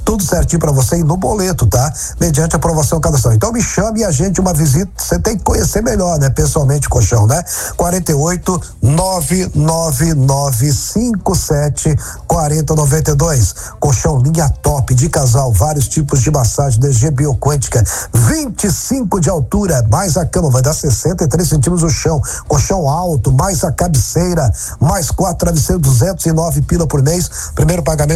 tudo certinho para você e no boleto, tá? Mediante a aprovação cadastral. Então me chame e agende uma visita, você tem que conhecer melhor, né? Pessoalmente o colchão, né? 48 99957 4092. Colchão linha top de casal, vários tipos de massagem, energia bioquântica, 25 de altura, mais a cama, vai dar 63 centímetros o chão, colchão alto, mais a cabeceira, mais 4 travesseiros, 209 pila por mês, primeiro pagamento